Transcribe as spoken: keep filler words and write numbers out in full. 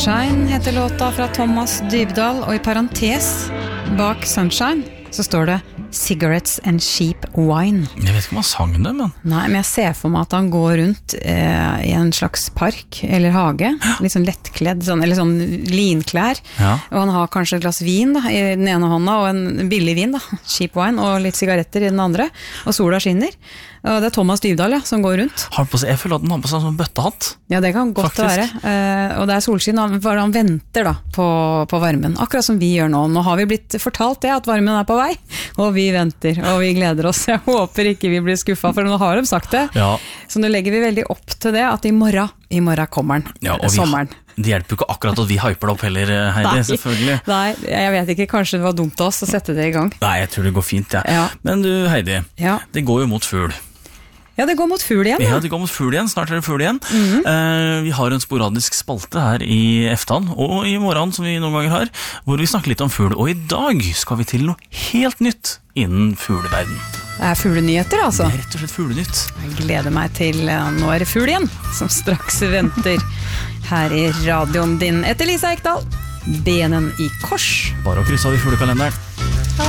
Sunshine heter låta fra Thomas Dybdahl, og i parentes bak Sunshine så står det Cigarettes and Cheap Wine. Jeg vet ikke om han sang det, men... Nei, men jeg ser for meg at han går rundt eh, i en slags park eller hage, litt sånn lettkledd, sånn, eller sånn linklær, Ja. og han har kanskje et glass vin da, i den ene hånda, og en billig vin da, cheap wine, og litt sigaretter i den andre, og sola skinner. Og det er Thomas Dybdahl, ja, som går rundt. Har på seg, jeg føler at han har på seg en sånn bøttehatt. Ja, det kan godt Faktisk. være. Eh, og det er solskinn, han, for han venter da på, på varmen, akkurat som vi gjør nå. Nå har vi blitt fortalt det, at varmen er på vei, og vi venter, og vi gleder oss. Jeg håper ikke vi blir skuffet, for nå har de sagt det. Ja. Så nå legger vi veldig opp til det, at i morgen, i morgen kommer den, Ja, og vi, sommeren. det hjelper jo ikke akkurat at vi hyper det opp heller, Heidi, Nei. selvfølgelig. Nei, jeg vet ikke, kanskje det var dumt av oss å sette det i gang. Nei, jeg tror det går fint, ja. Ja. Men du, Heidi, Ja. det går jo mot fugl. Ja, det går mot fugl igjen, Ja, ja. det går mot fugl igjen, snart er det fugl igjen. eh, vi har en sporadisk spalte her i Eftan, og i morgen som vi noen ganger har, hvor vi snakker litt om fugl. Og i dag skal vi til noe helt nytt innen fugleverden. Det er fuglenyheter, altså. Det er rett og slett fuglenytt. Jeg gleder meg til uh, Nå er det fugl igjen, som straks venter her i radioen din. Etter Lisa Ekdal, benen i kors. Bare å krysse av i fuglekalenderen.